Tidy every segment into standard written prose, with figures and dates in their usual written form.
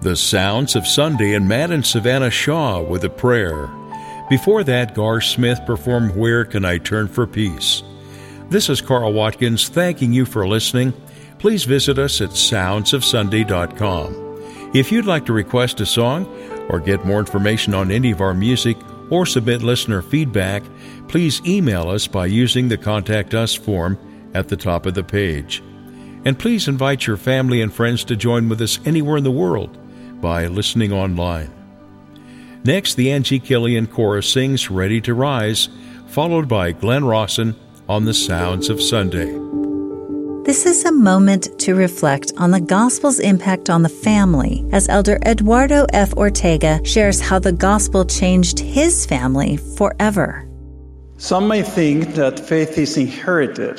The Sounds of Sunday and Matt and Savannah Shaw with a prayer. Before that, Gar Smith performed Where Can I Turn for Peace? This is Carl Watkins thanking you for listening. Please visit us at soundsofsunday.com. If you'd like to request a song or get more information on any of our music or submit listener feedback, please email us by using the Contact Us form at the top of the page. And please invite your family and friends to join with us anywhere in the world by listening online. Next, the Angie Killian Chorus sings Ready to Rise, followed by Glenn Rawson on the Sounds of Sunday. This is a moment to reflect on the gospel's impact on the family as Elder Eduardo F. Ortega shares how the gospel changed his family forever. Some may think that faith is inherited.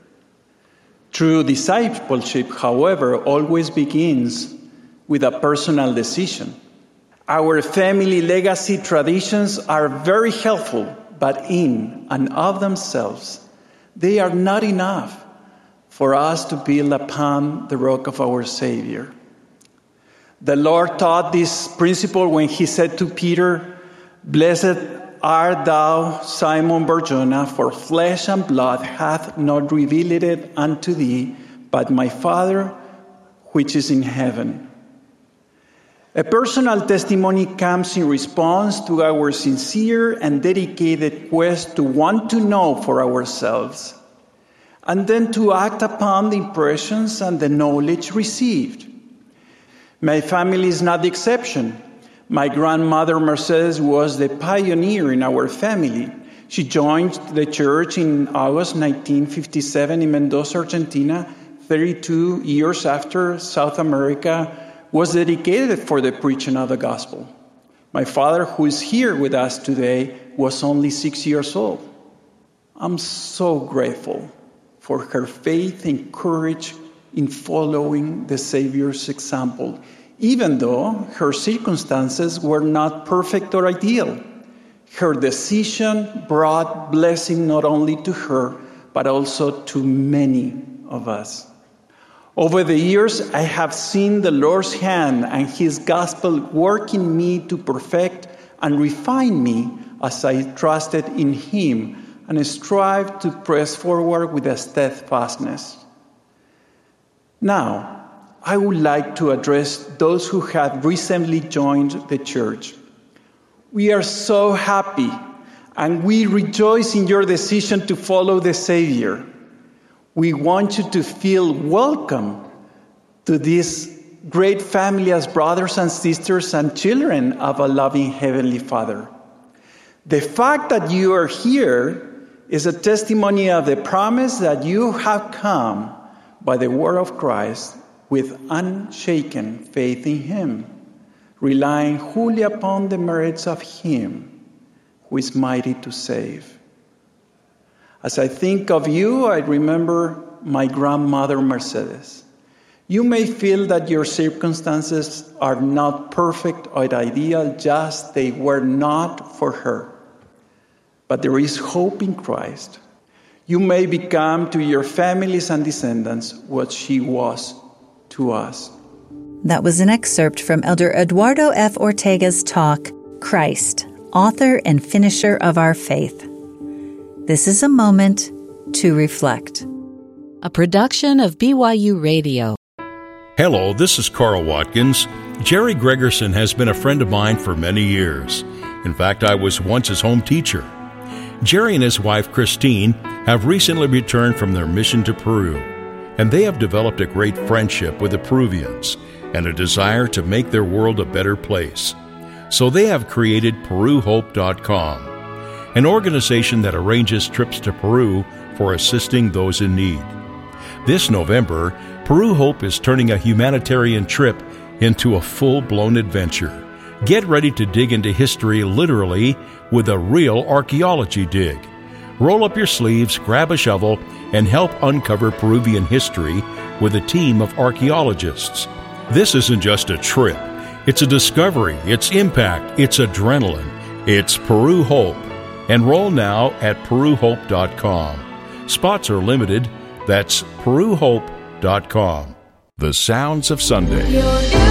True discipleship, however, always begins with a personal decision. Our family legacy traditions are very helpful, but in and of themselves, they are not enough for us to build upon the rock of our Savior. The Lord taught this principle when he said to Peter, "Blessed art thou, Simon Bar-Jonah, for flesh and blood hath not revealed it unto thee, but my Father which is in heaven." A personal testimony comes in response to our sincere and dedicated quest to want to know for ourselves, and then to act upon the impressions and the knowledge received. My family is not the exception. My grandmother Mercedes was the pioneer in our family. She joined the church in August 1957 in Mendoza, Argentina, 32 years after South America was dedicated for the preaching of the gospel. My father, who is here with us today, was only 6 years old. I'm so grateful for her faith and courage in following the Savior's example, even though her circumstances were not perfect or ideal. Her decision brought blessing not only to her, but also to many of us. Over the years, I have seen the Lord's hand and His gospel work in me to perfect and refine me as I trusted in Him and strive to press forward with a steadfastness. Now, I would like to address those who have recently joined the church. We are so happy and we rejoice in your decision to follow the Savior. We want you to feel welcome to this great family as brothers and sisters and children of a loving Heavenly Father. The fact that you are here is a testimony of the promise that you have come by the word of Christ with unshaken faith in Him, relying wholly upon the merits of Him who is mighty to save. As I think of you, I remember my grandmother Mercedes. You may feel that your circumstances are not perfect or ideal, just they were not for her. But there is hope in Christ. You may become to your families and descendants what she was to us. That was an excerpt from Elder Eduardo F. Ortega's talk, Christ, Author and Finisher of Our Faith. This is a moment to reflect. A production of BYU Radio. Hello, this is Carl Watkins. Jerry Gregerson has been a friend of mine for many years. In fact, I was once his home teacher. Jerry and his wife, Christine, have recently returned from their mission to Peru, and they have developed a great friendship with the Peruvians and a desire to make their world a better place. So they have created PeruHope.com, an organization that arranges trips to Peru for assisting those in need. This November, Peru Hope is turning a humanitarian trip into a full-blown adventure. Get ready to dig into history literally with a real archaeology dig. Roll up your sleeves, grab a shovel, and help uncover Peruvian history with a team of archaeologists. This isn't just a trip. It's a discovery, it's impact, it's adrenaline. It's Peru Hope. Enroll now at PeruHope.com. Spots are limited. That's PeruHope.com. The Sounds of Sunday.